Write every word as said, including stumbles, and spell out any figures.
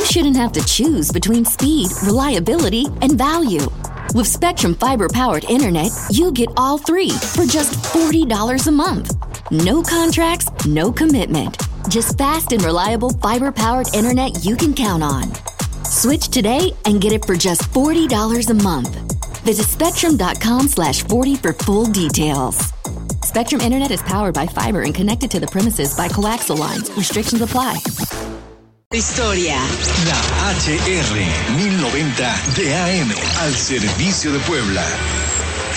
shouldn't have to choose between speed, reliability, and value. With Spectrum Fiber-powered internet, you get all three for just forty dollars a month. No contracts, no commitment. Just fast and reliable fiber-powered internet you can count on. Switch today and get it for just forty dollars a month. Visit spectrum.com slash 40 for full details. Spectrum Internet is powered by fiber and connected to the premises by coaxial lines. Restrictions apply. Historia. La H R mil noventa de A M al servicio de Puebla.